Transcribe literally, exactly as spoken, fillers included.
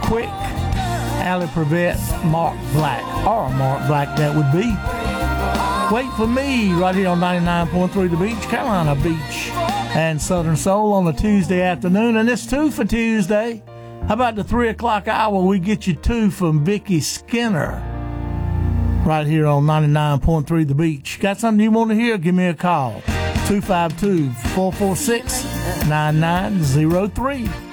Quick, Allie Prevette, Mark Black, or Mark Black that would be. Wait for Me, right here on ninety-nine point three The Beach, Carolina Beach, and Southern Soul on a Tuesday afternoon. And it's two for Tuesday. How about the three o'clock hour? We get you two from Vicky Skinner, right here on ninety-nine point three The Beach. Got something you want to hear? Give me a call. two five two, four four six, nine nine zero three.